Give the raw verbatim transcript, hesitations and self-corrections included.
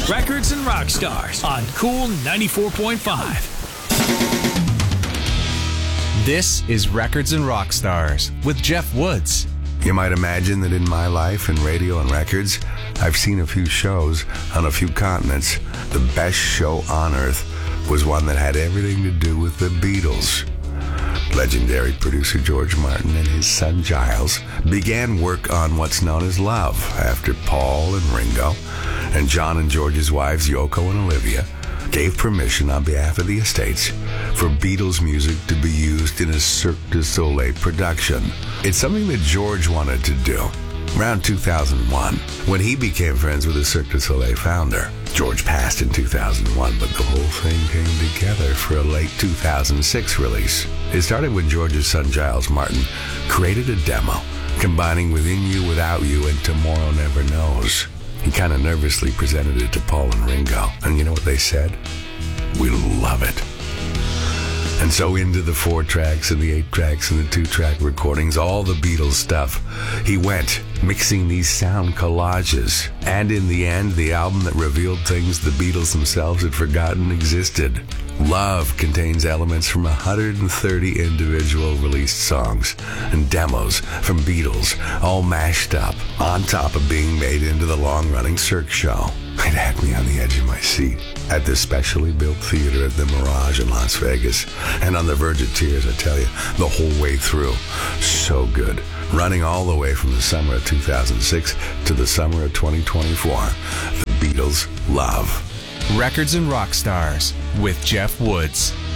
Records and Rock Stars on Cool ninety-four point five. This is Records and Rock Stars with Jeff Woods. You might imagine that in my life in radio and records, I've seen a few shows on a few continents. The best show on earth was one that had everything to do with the Beatles. Legendary producer George Martin and his son Giles began work on what's known as Love after Paul and Ringo and John and George's wives Yoko and Olivia gave permission on behalf of the estates for Beatles music to be used in a Cirque du Soleil production. It's something that George wanted to do. Around two thousand one, when he became friends with the Cirque du Soleil founder. George passed in two thousand one, but the whole thing came together for a late two thousand six release. It started when George's son Giles Martin created a demo combining Within You, Without You, and Tomorrow Never Knows. He kind of nervously presented it to Paul and Ringo, and you know what they said? We love it. And so into the four tracks and the eight tracks and the two-track recordings, all the Beatles stuff, he went, mixing these sound collages. And in the end, the album that revealed things the Beatles themselves had forgotten existed. Love contains elements from one hundred thirty individual released songs and demos from Beatles, all mashed up, on top of being made into the long-running Cirque show. It had me on the edge of my seat at the specially built theater at the Mirage in Las Vegas. And on the verge of tears, I tell you, the whole way through. So good. Running all the way from the summer of two thousand six to the summer of twenty twenty-four. The Beatles' Love. Records and Rock Stars with Jeff Woods.